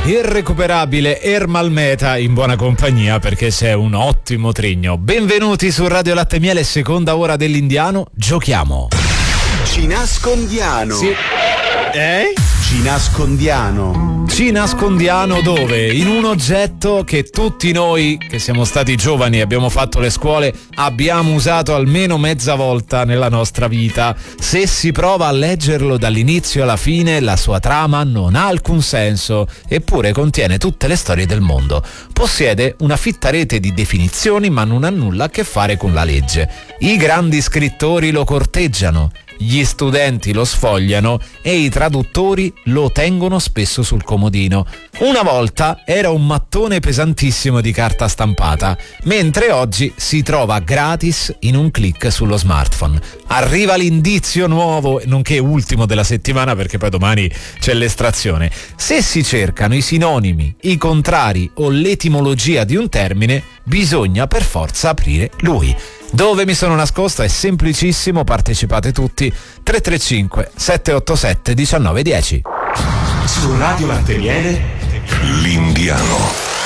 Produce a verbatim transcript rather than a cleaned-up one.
irrecuperabile Ermal Meta in buona compagnia, perché sei un ottimo trigno. Benvenuti su Radio Latte Miele, seconda ora dell'Indiano. Giochiamo. Ci nascondiano. Sì. Eh? Ci nascondiano. Ci nascondiano dove? In un oggetto che tutti noi che siamo stati giovani e abbiamo fatto le scuole abbiamo usato almeno mezza volta nella nostra vita. Se si prova a leggerlo dall'inizio alla fine, la sua trama non ha alcun senso, eppure contiene tutte le storie del mondo. Possiede una fitta rete di definizioni, ma non ha nulla a che fare con la legge. I grandi scrittori lo corteggiano, gli studenti lo sfogliano e i traduttori lo tengono spesso sul comodino. Una volta era un mattone pesantissimo di carta stampata, mentre oggi si trova gratis in un click sullo smartphone. Arriva l'indizio nuovo, nonché ultimo della settimana, perché poi domani c'è l'estrazione. Se si cercano i sinonimi, i contrari o l'etimologia di un termine, bisogna per forza aprire lui. Dove mi sono nascosto? È semplicissimo, partecipate tutti. tre tre cinque sette otto sette uno nove uno zero. Su Radio Latte Miele, l'Indiano.